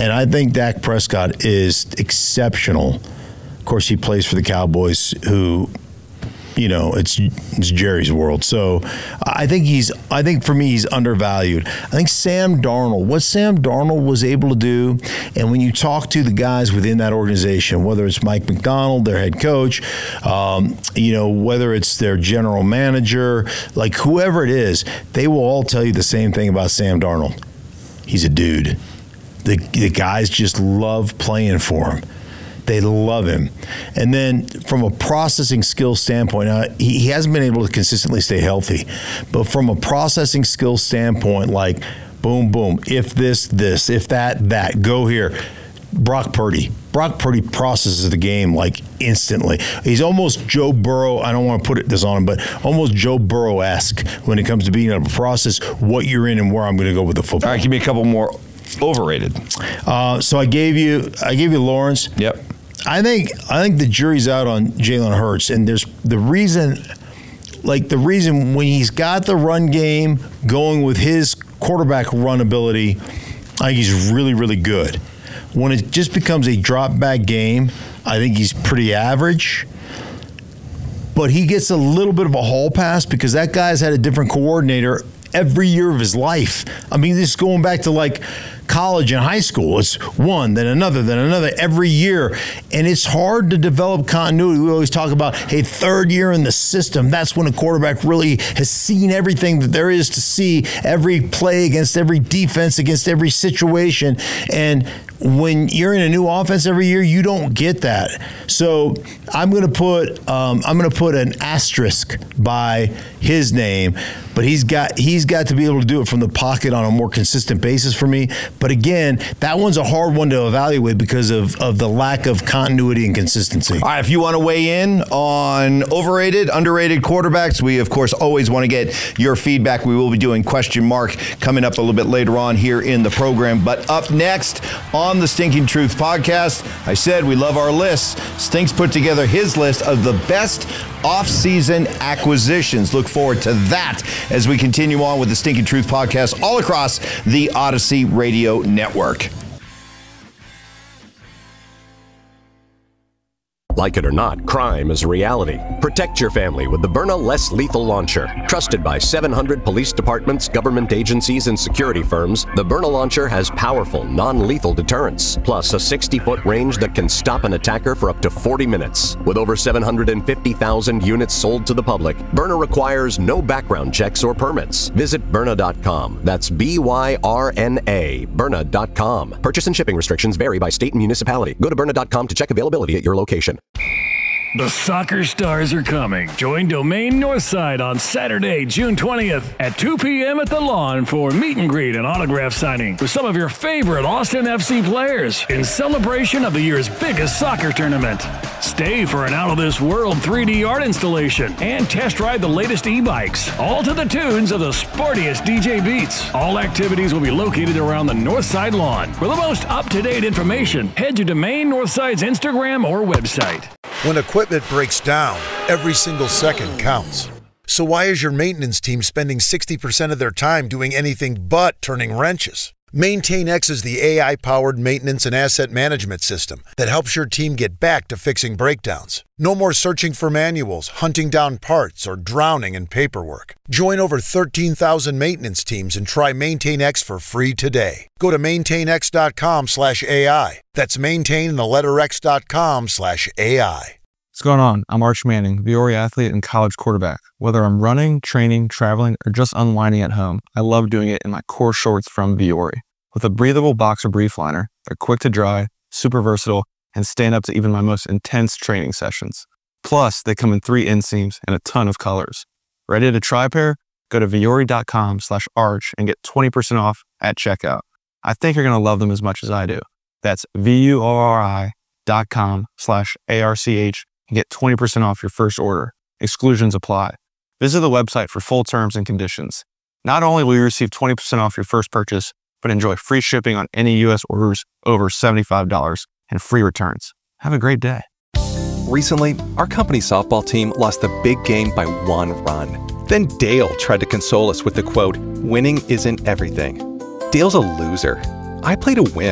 And I think Dak Prescott is exceptional. Of course, he plays for the Cowboys, who, it's Jerry's world. So I think for me, he's undervalued. I think what Sam Darnold was able to do, and when you talk to the guys within that organization, whether it's Mike McDonald, their head coach, whether it's their general manager, like whoever it is, they will all tell you the same thing about Sam Darnold. He's a dude. The guys just love playing for him. They love him. And then from a processing skill standpoint, he hasn't been able to consistently stay healthy. But from a processing skill standpoint, like boom, boom, if this, if that, go here. Brock Purdy processes the game like instantly. He's almost Joe Burrow. I don't want to put this on him, but almost Joe Burrow-esque when it comes to being able to process what you're in and where I'm going to go with the football. All right, give me a couple more. Overrated. So I gave you Lawrence. Yep. I think the jury's out on Jalen Hurts, and there's the reason when he's got the run game going with his quarterback run ability, I think he's really, really good. When it just becomes a drop back game, I think he's pretty average. But he gets a little bit of a hall pass because that guy's had a different coordinator every year of his life. I mean, this is going back to like college and high school. It's one, then another every year. And it's hard to develop continuity. We always talk about, hey, third year in the system. That's when a quarterback really has seen everything that there is to see, every play against every defense, against every situation. And when you're in a new offense every year, you don't get that. So I'm going to put an asterisk by his name, but he's got to be able to do it from the pocket on a more consistent basis for me. But again, that one's a hard one to evaluate because of the lack of continuity and consistency. All right, if you want to weigh in on overrated, underrated quarterbacks, we, of course, always want to get your feedback. We will be doing question mark coming up a little bit later on here in the program. But up next on the Stinking Truth podcast, I said we love our lists. Stinks put together his list of the best off-season acquisitions. Look forward to that as we continue on with the Stinking Truth podcast all across the Odyssey Radio Network. Like it or not, crime is a reality. Protect your family with the Byrna Less Lethal Launcher. Trusted by 700 police departments, government agencies, and security firms, the Byrna Launcher has powerful, non-lethal deterrence, plus a 60-foot range that can stop an attacker for up to 40 minutes. With over 750,000 units sold to the public, Byrna requires no background checks or permits. Visit Byrna.com. That's B-Y-R-N-A, Byrna.com. Purchase and shipping restrictions vary by state and municipality. Go to Byrna.com to check availability at your location. The Soccer Stars are coming. Join Domain Northside on Saturday, June 20th at 2 p.m. at the Lawn for meet and greet and autograph signing with some of your favorite Austin FC players in celebration of the year's biggest soccer tournament. Stay for an out-of-this-world 3D art installation and test ride the latest e-bikes, all to the tunes of the sportiest DJ beats. All activities will be located around the Northside Lawn. For the most up-to-date information, head to Domain Northside's Instagram or website. When equipment breaks down, every single second counts. So why is your maintenance team spending 60% of their time doing anything but turning wrenches? MaintainX is the AI-powered maintenance and asset management system that helps your team get back to fixing breakdowns. No more searching for manuals, hunting down parts, or drowning in paperwork. Join over 13,000 maintenance teams and try MaintainX for free today. Go to maintainx.com/AI. That's maintain the letter x.com/AI. What's going on? I'm Arch Manning, Viore athlete and college quarterback. Whether I'm running, training, traveling, or just unwinding at home, I love doing it in my core shorts from Viore. With a breathable boxer brief liner, they're quick to dry, super versatile, and stand up to even my most intense training sessions. Plus, they come in 3 inseams and a ton of colors. Ready to try a pair? Go to Viore.com/arch and get 20% off at checkout. I think you're going to love them as much as I do. That's VUORI.com/ARCH and get 20% off your first order. Exclusions apply. Visit the website for full terms and conditions. Not only will you receive 20% off your first purchase, but enjoy free shipping on any U.S. orders over $75 and free returns. Have a great day. Recently, our company softball team lost the big game by 1 run. Then Dale tried to console us with the quote, "Winning isn't everything." Dale's a loser. I play to win.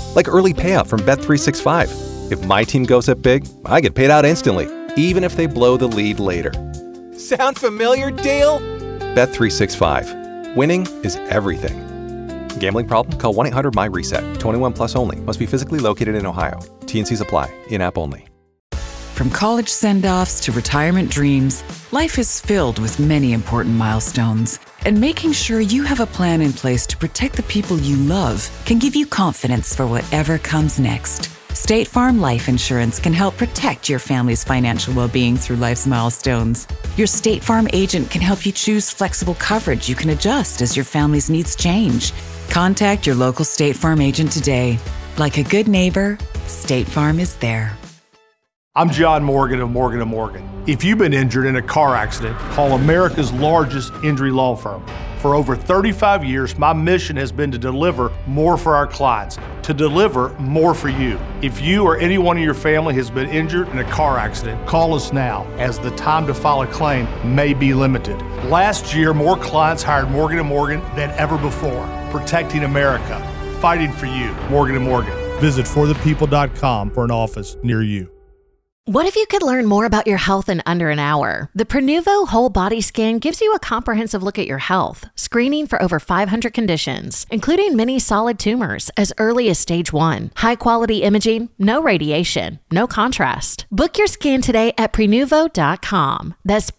Like early payout from Bet365. If my team goes up big, I get paid out instantly, even if they blow the lead later. Sound familiar, Dale? Bet365. Winning is everything. Gambling problem? Call 1-800-MY-RESET. 21 plus only. Must be physically located in Ohio. T&Cs apply. In-app only. From college send-offs to retirement dreams, life is filled with many important milestones. And making sure you have a plan in place to protect the people you love can give you confidence for whatever comes next. State Farm Life Insurance can help protect your family's financial well-being through life's milestones. Your State Farm agent can help you choose flexible coverage you can adjust as your family's needs change. Contact your local State Farm agent today. Like a good neighbor, State Farm is there. I'm John Morgan of Morgan & Morgan. If you've been injured in a car accident, call America's largest injury law firm. For over 35 years, my mission has been to deliver more for our clients, to deliver more for you. If you or anyone in your family has been injured in a car accident, call us now, as the time to file a claim may be limited. Last year, more clients hired Morgan & Morgan than ever before, protecting America, fighting for you. Morgan & Morgan. Visit forthepeople.com for an office near you. What if you could learn more about your health in under an hour? The Prenuvo Whole Body Scan gives you a comprehensive look at your health, screening for over 500 conditions, including many solid tumors as early as stage 1. High-quality imaging, no radiation, no contrast. Book your scan today at Prenuvo.com. That's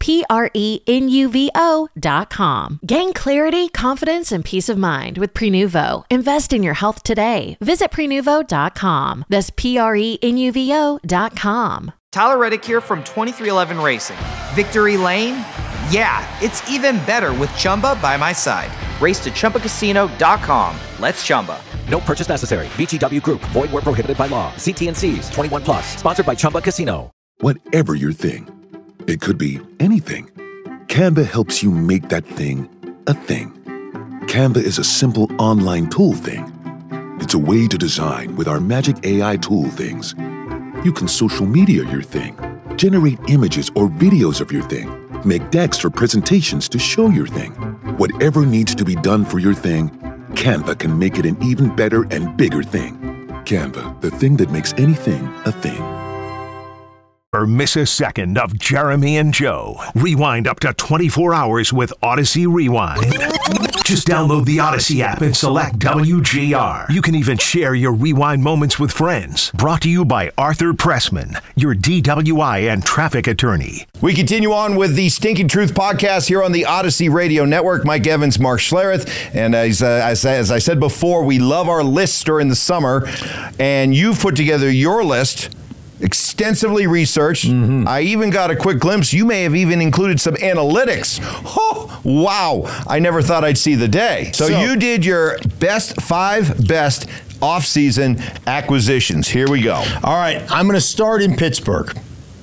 Prenuvo.com. Gain clarity, confidence, and peace of mind with Prenuvo. Invest in your health today. Visit Prenuvo.com. That's Prenuvo.com. Tyler Reddick here from 2311 Racing. Victory Lane? Yeah, it's even better with Chumba by my side. Race to ChumbaCasino.com. Let's Chumba. No purchase necessary. VGW Group. Void where prohibited by law. See T&Cs. 21 plus. Sponsored by Chumba Casino. Whatever your thing, it could be anything. Canva helps you make that thing a thing. Canva is a simple online tool thing. It's a way to design with our magic AI tool things. You can social media your thing, generate images or videos of your thing, make decks or presentations to show your thing. Whatever needs to be done for your thing, Canva can make it an even better and bigger thing. Canva, the thing that makes anything a thing. Or miss a second of Jeremy and Joe. Rewind up to 24 hours with Odyssey Rewind. Just download the Odyssey app and select WGR. You can even share your rewind moments with friends. Brought to you by Arthur Pressman, your DWI and traffic attorney. We continue on with the Stinking Truth podcast here on the Odyssey Radio Network. Mike Evans, Mark Schlereth. And as I said before, we love our lists during the summer. And you've put together your list. Extensively researched. Mm-hmm. I even got a quick glimpse. You may have even included some analytics. Oh, wow. I never thought I'd see the day. So you did your best 5 best off-season acquisitions. Here we go. All right. I'm going to start in Pittsburgh.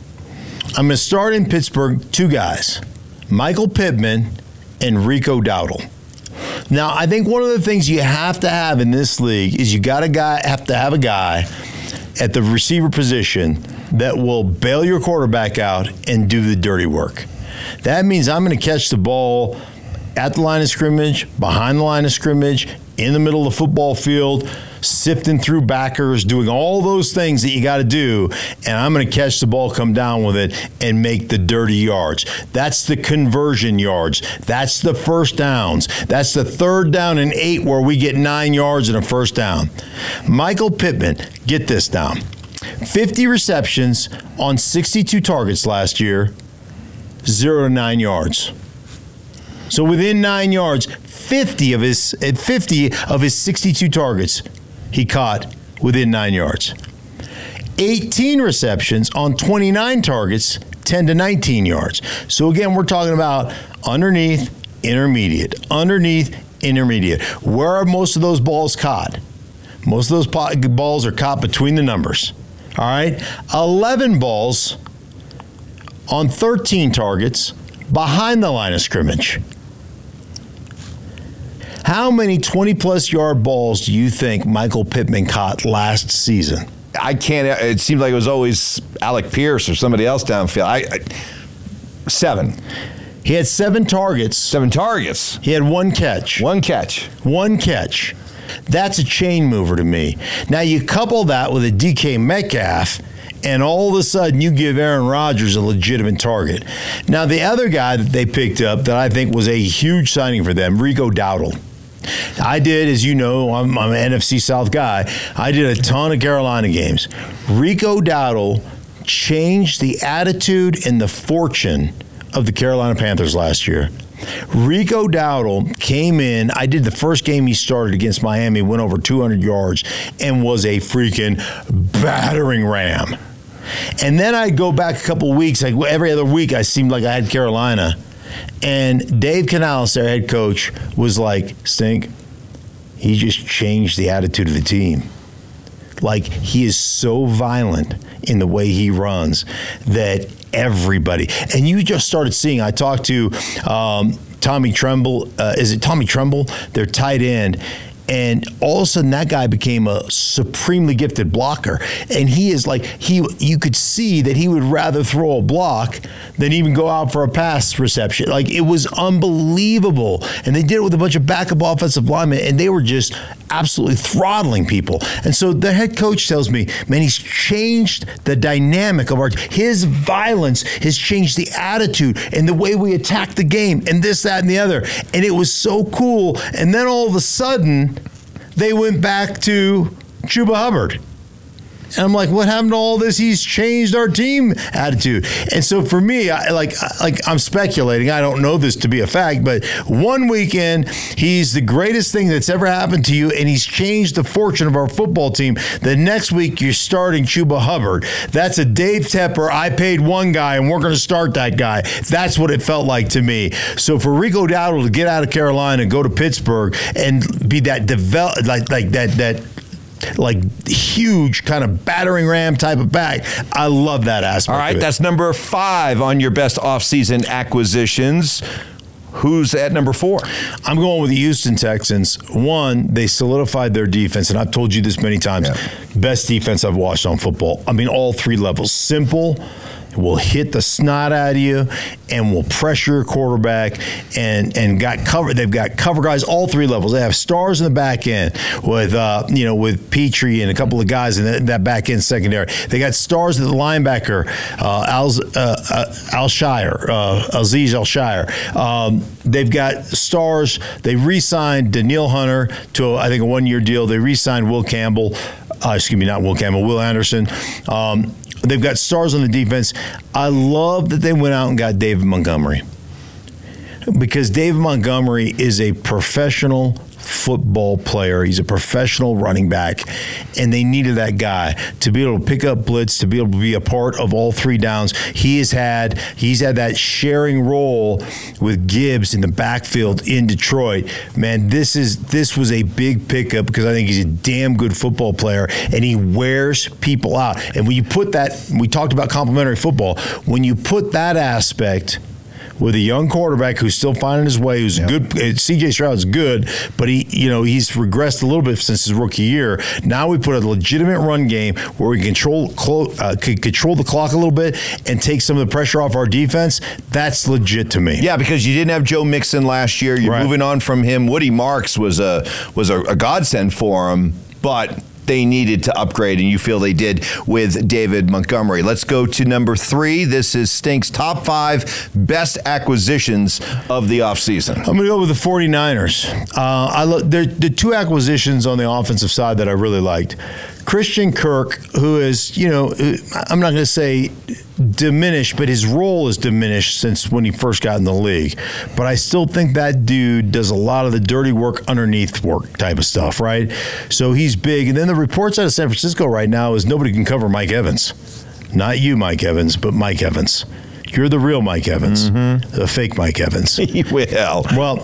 2 guys, Michael Pittman and Rico Dowdle. Now, I think one of the things you have to have in this league is you have to have a guy at the receiver position that will bail your quarterback out and do the dirty work. That means I'm going to catch the ball at the line of scrimmage, behind the line of scrimmage, in the middle of the football field, sifting through backers, doing all those things that you got to do, and I'm going to catch the ball, come down with it, and make the dirty yards. That's the conversion yards. That's the first downs. That's the 3rd down and 8 where we get 9 yards and a first down. Michael Pittman, get this down. 50 receptions on 62 targets last year, 0 to 9 yards. So within 9 yards, 50 of his 62 targets he caught within 9 yards. 18 receptions on 29 targets, 10 to 19 yards. So again, we're talking about underneath, intermediate. Where are most of those balls caught? Most of those balls are caught between the numbers. All right? 11 balls on 13 targets behind the line of scrimmage. How many 20-plus yard balls do you think Michael Pittman caught last season? I can't. It seemed like it was always Alec Pierce or somebody else downfield. 7. He had 7 targets. 7 targets. He had 1 catch. 1 catch. That's a chain mover to me. Now you couple that with a DK Metcalf, and all of a sudden you give Aaron Rodgers a legitimate target. Now the other guy that they picked up that I think was a huge signing for them, Rico Dowdle. I did, as you know, I'm an NFC South guy. I did a ton of Carolina games. Rico Dowdle changed the attitude and the fortune of the Carolina Panthers last year. Rico Dowdle came in. I did the first game he started against Miami, went over 200 yards, and was a freaking battering ram. And then I'd go back a couple weeks, like every other week, I seemed like I had Carolina. And Dave Canales, their head coach, was like, Stink, he just changed the attitude of the team. Like, he is so violent in the way he runs that everybody, and you just started seeing, I talked to Tommy Tremble, is it Tommy Tremble? Their tight end. And all of a sudden, that guy became a supremely gifted blocker. And he is like, you could see that he would rather throw a block than even go out for a pass reception. Like, it was unbelievable. And they did it with a bunch of backup offensive linemen, and they were just absolutely throttling people. And so the head coach tells me, man, he's changed the dynamic of his violence has changed the attitude and the way we attack the game and this, that, and the other. And it was so cool. And then all of a sudden, they went back to Chuba Hubbard. And I'm like, what happened to all this? He's changed our team attitude. And so for me, I'm speculating. I don't know this to be a fact, but one weekend, he's the greatest thing that's ever happened to you, and he's changed the fortune of our football team. The next week, you're starting Chuba Hubbard. That's a Dave Tepper, I paid one guy, and we're going to start that guy. That's what it felt like to me. So for Rico Dowdle to get out of Carolina and go to Pittsburgh and be that huge kind of battering ram type of back. I love that aspect. All right, that's number 5 on your best offseason acquisitions. Who's at number 4? I'm going with the Houston Texans. One, they solidified their defense, and I've told you this many times. Yeah. Best defense I've watched on football. I mean, all 3 levels. Simple, will hit the snot out of you, and will pressure your quarterback, and got cover. They've got cover guys all 3 levels. They have stars in the back end with with Petrie and a couple of guys in that back end secondary. They got stars at the linebacker, Aziz Al-Shire. They've got stars. They re-signed Danielle Hunter to I think a 1-year deal. They re-signed Will Campbell. Will Anderson. They've got stars on the defense. I love that they went out and got David Montgomery, because David Montgomery is a professional football player. He's a professional running back, and they needed that guy to be able to pick up blitz, to be able to be a part of all 3 downs. He's had that sharing role with Gibbs in the backfield in Detroit. Man, this was a big pickup, because I think he's a damn good football player, and he wears people out. And when you put that, we talked about complementary football, when you put that aspect with a young quarterback who's still finding his way, who's good. C.J. Stroud's good, but he's regressed a little bit since his rookie year. Now we put a legitimate run game where we control the clock a little bit and take some of the pressure off our defense. That's legit to me. Yeah, because you didn't have Joe Mixon last year. You're moving on from him. Woody Marks was a godsend for him, but they needed to upgrade, and you feel they did with David Montgomery. Let's go to number 3. This is Stink's top 5 best acquisitions of the offseason. I'm going to go with the 49ers. The 2 acquisitions on the offensive side that I really liked. Christian Kirk, who is, I'm not going to say diminished, but his role is diminished since when he first got in the league. But I still think that dude does a lot of the dirty work, underneath work type of stuff, right? So he's big. And then the reports out of San Francisco right now is nobody can cover Mike Evans. Not you, Mike Evans, but Mike Evans. You're the real Mike Evans, the fake Mike Evans. Well,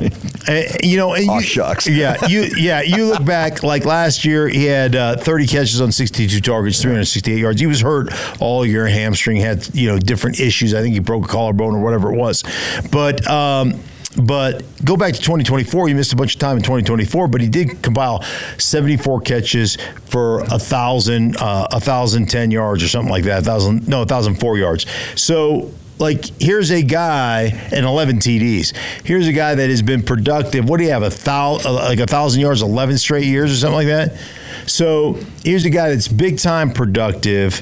shucks. You look back, like last year, he had 30 catches on 62 targets, 368 yards. He was hurt all year, hamstring, had different issues. I think he broke a collarbone or whatever it was. But go back to 2024. He missed a bunch of time in 2024, but he did compile 74 catches for 1,010 yards or something like that. 1,004 yards. So like, here's a guy, and 11 TDs. Here's a guy that has been productive. What do you have, 1,000 yards, 11 straight years or something like that? So here's a guy that's big-time productive,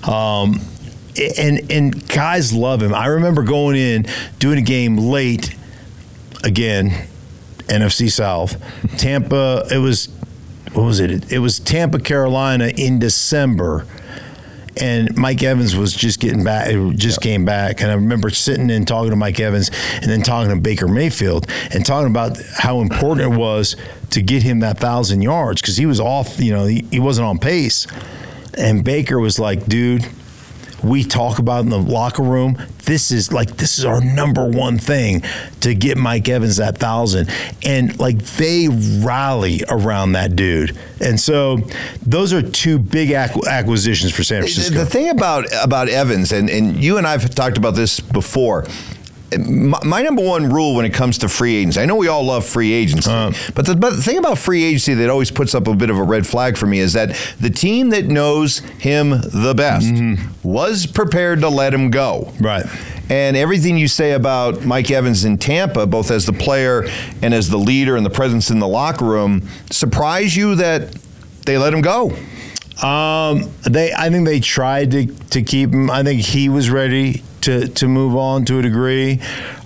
and guys love him. I remember going in, doing a game late, again, NFC South, Tampa. It was, what was it? It was Tampa, Carolina in December. And Mike Evans was just getting back, came back. And I remember sitting and talking to Mike Evans and then talking to Baker Mayfield and talking about how important it was to get him that 1,000 yards because he was off, he wasn't on pace. And Baker was like, dude, we talk about in the locker room, this is our number one thing to get Mike Evans that 1,000. And they rally around that dude. And so those are two big acquisitions for San Francisco. The thing about Evans, and you and I have talked about this before, my number one rule when it comes to free agents, I know we all love free agency, but the thing about free agency that always puts up a bit of a red flag for me is that the team that knows him the best was prepared to let him go. Right. And everything you say about Mike Evans in Tampa, both as the player and as the leader and the presence in the locker room, surprise you that they let him go? I think they tried to keep him. I think he was ready to move on to a degree.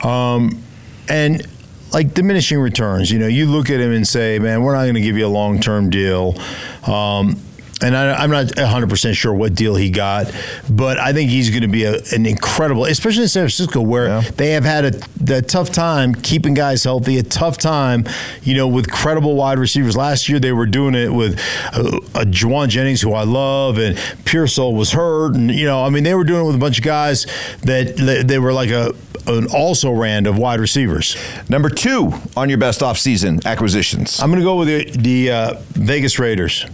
And diminishing returns, you look at him and say, man, we're not going to give you a long-term deal. And I'm not 100% sure what deal he got, but I think he's going to be an incredible, especially in San Francisco, where they have had a tough time keeping guys healthy, a tough time, with credible wide receivers. Last year they were doing it with Juwan Jennings, who I love, and Pearsall was hurt, and they were doing it with a bunch of guys that they were like an also-ran of wide receivers. Number 2 on your best offseason acquisitions. I'm going to go with the Vegas Raiders.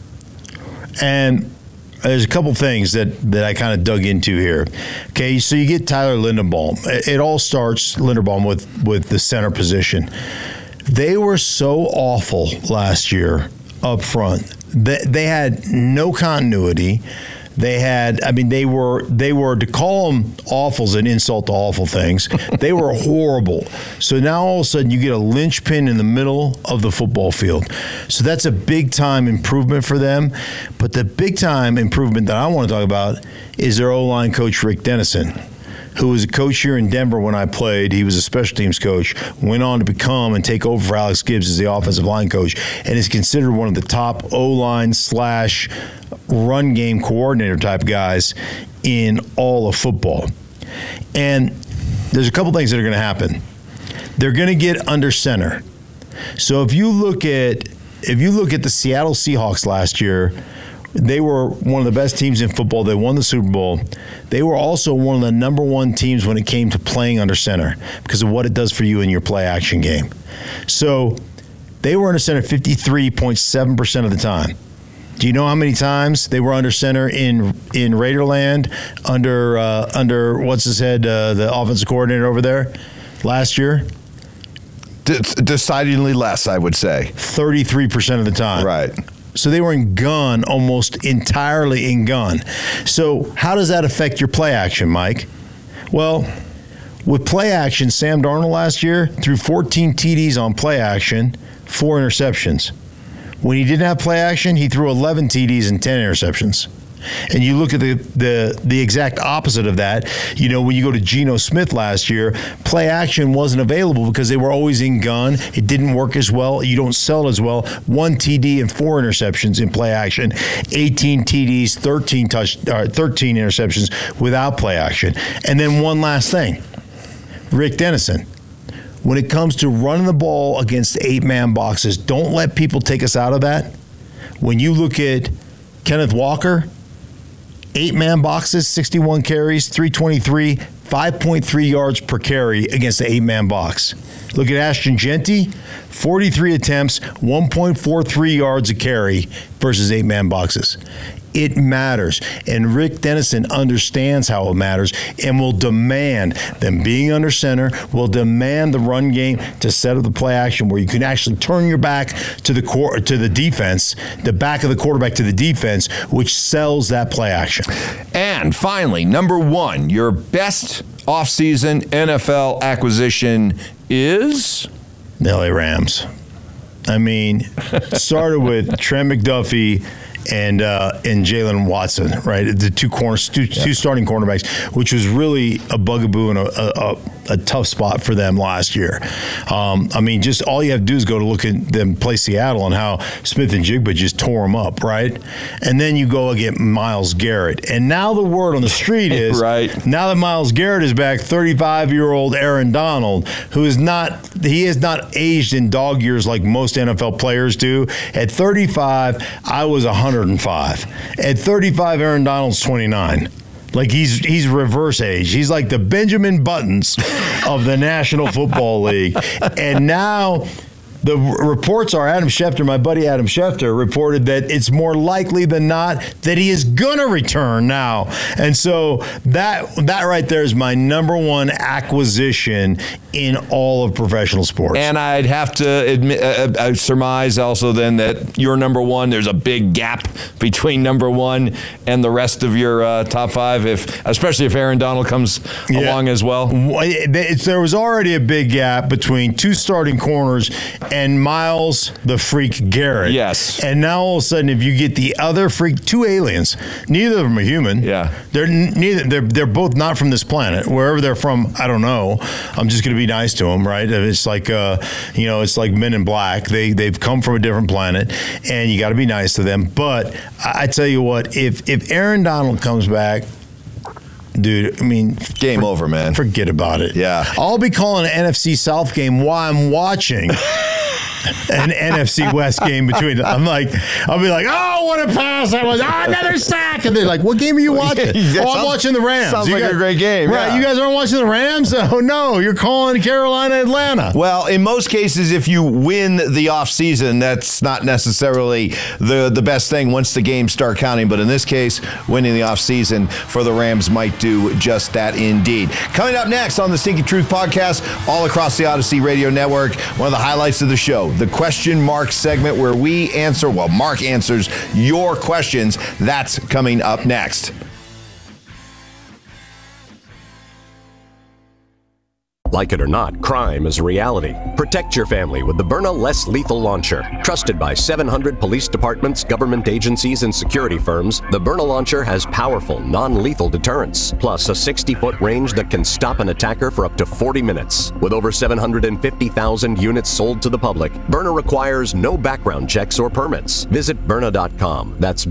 And there's a couple things that I kind of dug into here. Okay, so you get Tyler Linderbaum. It all starts, Linderbaum, with the center position. They were so awful last year up front. They had no continuity. They were, to call them awful is an insult to awful things. They were horrible. So now all of a sudden you get a linchpin in the middle of the football field. So that's a big time improvement for them. But the big time improvement that I want to talk about is their O-line coach, Rick Dennison, who was a coach here in Denver when I played. He was a special teams coach, went on to become and take over for Alex Gibbs as the offensive line coach, and is considered one of the top O-line / run game coordinator type guys in all of football. And there's a couple things that are going to happen. They're going to get under center. So if you look at the Seattle Seahawks last year, they were one of the best teams in football. They won the Super Bowl. They were also one of the number one teams when it came to playing under center because of what it does for you in your play action game. So they were under center 53.7% of the time. Do you know how many times they were under center in Raiderland under what's his head, the offensive coordinator over there last year? Decidedly less, I would say. 33% of the time. Right. So they were in gun, almost entirely in gun. So how does that affect your play action, Mike? Well, with play action, Sam Darnold last year threw 14 TDs on play action, 4 interceptions. When he didn't have play action, he threw 11 TDs and 10 interceptions. And you look at the exact opposite of that. When you go to Geno Smith last year, play action wasn't available because they were always in gun. It didn't work as well. You don't sell it as well. 1 TD and 4 interceptions in play action. 18 TDs, 13 interceptions without play action. And then one last thing. Rick Dennison. When it comes to running the ball against 8-man boxes, don't let people take us out of that. When you look at Kenneth Walker, 8-man boxes, 61 carries, 323, 5.3 yards per carry against the 8-man box. Look at Ashton Jeanty, 43 attempts, 1.43 yards a carry versus 8-man boxes. It matters. And Rick Dennison understands how it matters and will demand them being under center, will demand the run game to set up the play action where you can actually turn your back to the defense, the back of the quarterback to the defense, which sells that play action. And And finally, number one, your best offseason NFL acquisition is? The LA Rams. I mean, started with Trent McDuffie and Jalen Watson, right? The two starting cornerbacks, which was really a bugaboo and a tough spot for them last year. I mean, just all you have to do is go to look at them play Seattle and how Smith and Jigba just tore them up, right? And then you go and get Myles Garrett. And now the word on the street is, right, now that Myles Garrett is back, 35-year-old Aaron Donald, who is not aged in dog years like most NFL players do. At 35, I was 105. At 35, Aaron Donald's 29. Like he's reverse age. He's like the Benjamin Buttons of the National Football League. And now the reports are my buddy Adam Schefter reported that it's more likely than not that he is going to return now. And so that right there is my number one acquisition in all of professional sports. And I'd have to admit, surmise also then that your number one, there's a big gap between number one and the rest of your top five, especially if Aaron Donald comes along as well. There was already a big gap between two starting corners and Myles the Freak Garrett. Yes. And now all of a sudden, if you get the other freak, two aliens, neither of them are human. Yeah. They're both not from this planet. Wherever they're from, I don't know. I'm just going to be nice to them, right? It's like it's like Men in Black. They've come from a different planet, and you got to be nice to them. But I tell you what, if Aaron Donald comes back, dude, I mean, game over, man. Forget about it. Yeah. I'll be calling an NFC South game while I'm watching an NFC West game between them. I'll be like, oh, what a pass! Another sack! And they're like, what game are you watching? I'm watching the Rams. Sounds like a great game. Right, yeah. You guys aren't watching the Rams? Oh, no, you're calling Carolina, Atlanta. Well, in most cases, if you win the offseason, that's not necessarily the best thing once the games start counting. But in this case, winning the offseason for the Rams might do just that indeed. Coming up next on the Stinky Truth Podcast, all across the Odyssey Radio Network, one of the highlights of the show, the question mark segment where Mark answers your questions. That's coming up next. Like it or not, crime is a reality. Protect your family with the Byrna Less Lethal Launcher. Trusted by 700 police departments, government agencies, and security firms, the Byrna Launcher has powerful, non-lethal deterrence, plus a 60-foot range that can stop an attacker for up to 40 minutes. With over 750,000 units sold to the public, Byrna requires no background checks or permits. Visit Byrna.com. That's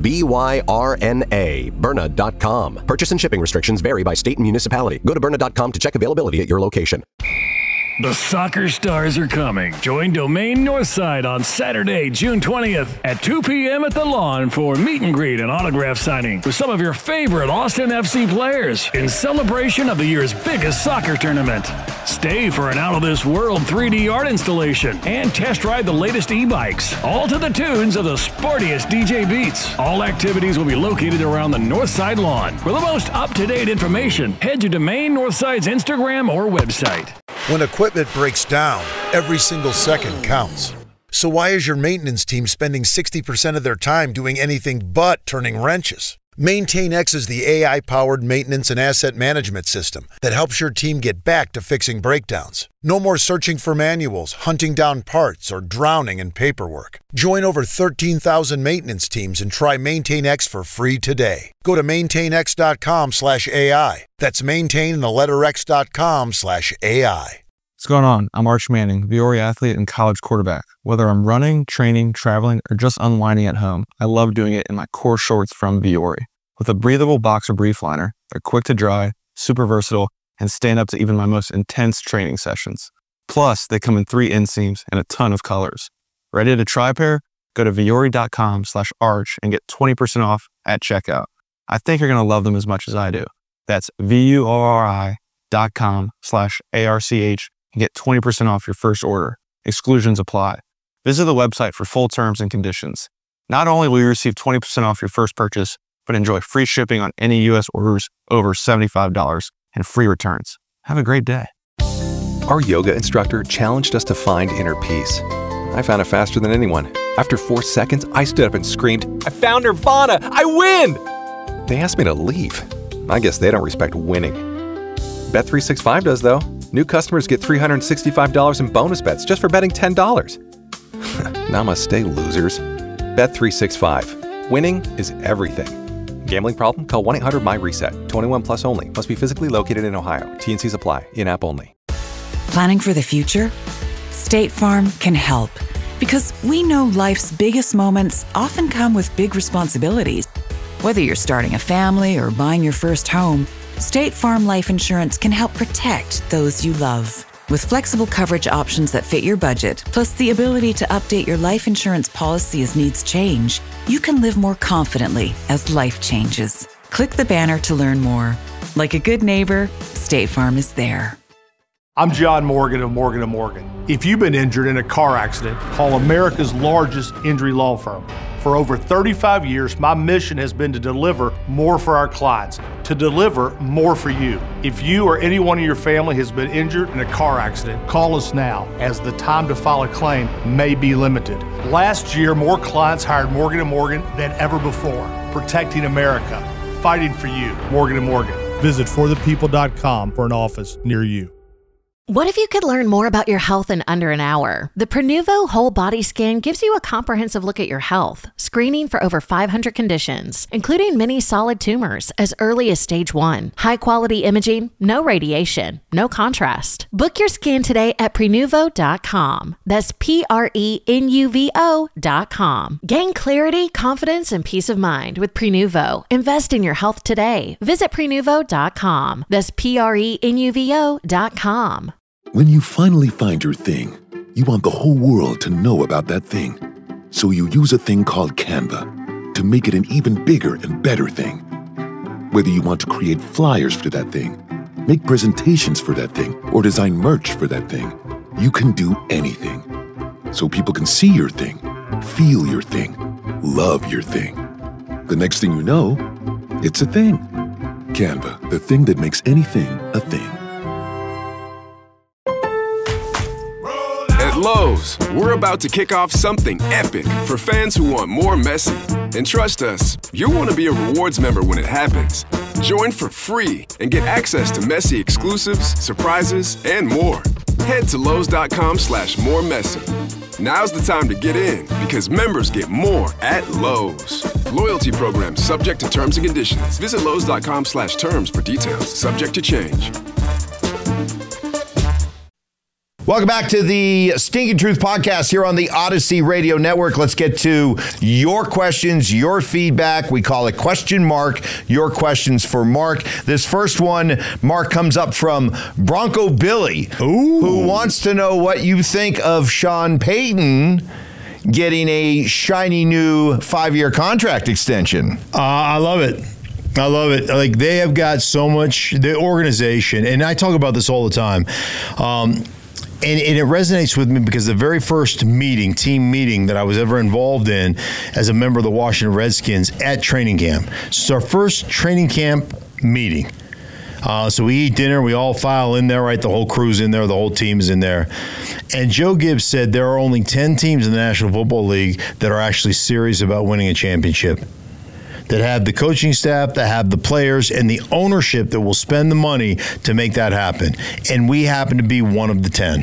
Byrna, Byrna.com. Purchase and shipping restrictions vary by state and municipality. Go to Byrna.com to check availability at your location. The Soccer Stars are coming. Join Domain Northside on Saturday, June 20th at 2 p.m. at the Lawn for meet and greet and autograph signing with some of your favorite Austin FC players in celebration of the year's biggest soccer tournament. Stay for an out-of-this-world 3D art installation and test ride the latest e-bikes, all to the tunes of the sportiest DJ beats. All activities will be located around the Northside Lawn. For the most up-to-date information, head to Domain Northside's Instagram or website. When equipment breaks down, every single second counts. So why is your maintenance team spending 60% of their time doing anything but turning wrenches? MaintainX is the AI-powered maintenance and asset management system that helps your team get back to fixing breakdowns. No more searching for manuals, hunting down parts, or drowning in paperwork. Join over 13,000 maintenance teams and try MaintainX for free today. Go to maintainx.com/AI. That's maintain and the letter x.com/AI. What's going on? I'm Arch Manning, Viore athlete and college quarterback. Whether I'm running, training, traveling, or just unwinding at home, I love doing it in my core shorts from Viore. With a breathable boxer brief liner, they're quick to dry, super versatile, and stand up to even my most intense training sessions. Plus, they come in 3 inseams and a ton of colors. Ready to try a pair? Go to viore.com/arch and get 20% off at checkout. I think you're going to love them as much as I do. That's VUORI.com/ARCH and get 20% off your first order. Exclusions apply. Visit the website for full terms and conditions. Not only will you receive 20% off your first purchase, but enjoy free shipping on any U.S. orders over $75 and free returns. Have a great day. Our yoga instructor challenged us to find inner peace. I found it faster than anyone. After 4 seconds, I stood up and screamed, "I found Nirvana! I win!" They asked me to leave. I guess they don't respect winning. Bet365 does, though. New customers get $365 in bonus bets just for betting $10. Namaste, losers. Bet365. Winning is everything. Gambling problem? Call 1-800-MY-RESET. 21 plus only. Must be physically located in Ohio. T&Cs apply. In-app only. Planning for the future? State Farm can help. Because we know life's biggest moments often come with big responsibilities. Whether you're starting a family or buying your first home, State Farm Life Insurance can help protect those you love. With flexible coverage options that fit your budget, plus the ability to update your life insurance policy as needs change, you can live more confidently as life changes. Click the banner to learn more. Like a good neighbor, State Farm is there. I'm John Morgan of Morgan & Morgan. If you've been injured in a car accident, call America's largest injury law firm. For over 35 years, my mission has been to deliver more for our clients, to deliver more for you. If you or anyone in your family has been injured in a car accident, call us now, as the time to file a claim may be limited. Last year, more clients hired Morgan & Morgan than ever before, protecting America, fighting for you. Morgan & Morgan. Visit forthepeople.com for an office near you. What if you could learn more about your health in under an hour? The Prenuvo Whole Body Scan gives you a comprehensive look at your health, screening for over 500 conditions, including many solid tumors as early as stage 1. High-quality imaging, no radiation, no contrast. Book your scan today at Prenuvo.com. That's Prenuvo.com. Gain clarity, confidence, and peace of mind with Prenuvo. Invest in your health today. Visit Prenuvo.com. That's Prenuvo.com. When you finally find your thing, you want the whole world to know about that thing. So you use a thing called Canva to make it an even bigger and better thing. Whether you want to create flyers for that thing, make presentations for that thing, or design merch for that thing, you can do anything. So people can see your thing, feel your thing, love your thing. The next thing you know, it's a thing. Canva, the thing that makes anything a thing. At Lowe's, we're about to kick off something epic for fans who want more Messi. And trust us, you'll want to be a rewards member when it happens. Join for free and get access to Messi exclusives, surprises, and more. Head to Lowe's.com/moremessy. Now's the time to get in because members get more at Lowe's. Loyalty program subject to terms and conditions. Visit Lowe's.com/terms for details. Subject to change. Welcome back to the Stinking Truth Podcast here on the Odyssey Radio Network. Let's get to your questions, your feedback. We call it Question Mark, your questions for Mark. This first one, Mark, comes up from Bronco Billy, who wants to know what you think of Sean Payton getting a shiny new 5-year contract extension. I love it. I love it. Like, they have got so much, the organization, and I talk about this all the time. And it resonates with me because the very first team meeting that I was ever involved in as a member of the Washington Redskins at training camp. So it's our first training camp meeting. So we eat dinner, we all file in there, right? The whole crew's in there, the whole team is in there. And Joe Gibbs said there are only 10 teams in the National Football League that are actually serious about winning a championship, that have the coaching staff, that have the players, and the ownership that will spend the money to make that happen. And we happen to be one of the 10.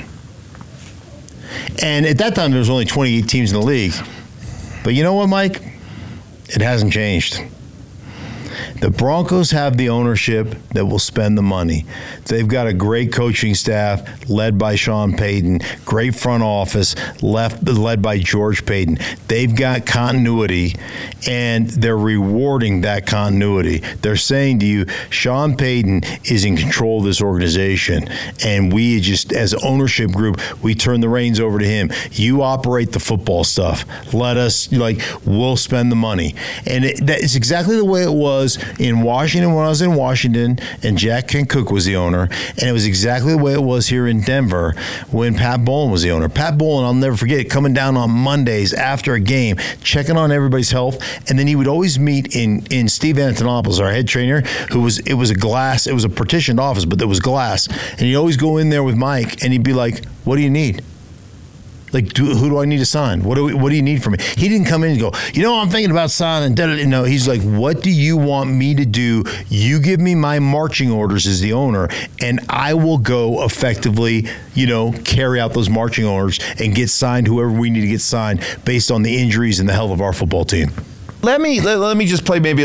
And at that time, there was only 28 teams in the league. But you know what, Mike? It hasn't changed. The Broncos have the ownership that will spend the money. They've got a great coaching staff led by Sean Payton, great front office led by George Payton. They've got continuity, and they're rewarding that continuity. They're saying to you, Sean Payton is in control of this organization, and we just, as an ownership group, we turn the reins over to him. You operate the football stuff. Let us, we'll spend the money. And it's exactly the way it was in Washington when I was in Washington and Jack Kent Cooke was the owner, and it was exactly the way it was here in Denver when Pat Bowlen was the owner. Pat Bowlen, I'll never forget, coming down on Mondays after a game, checking on everybody's health, and then he would always meet in Steve Antonopoulos, our head trainer, it was a partitioned office, but there was glass, and he'd always go in there with Mike, and he'd be like, what do you need? Like, who do I need to sign? What do you need from me? He didn't come in and go, I'm thinking about signing. No, he's like, what do you want me to do? You give me my marching orders as the owner, and I will go effectively, carry out those marching orders and get signed whoever we need to get signed based on the injuries and the health of our football team. Let me just play maybe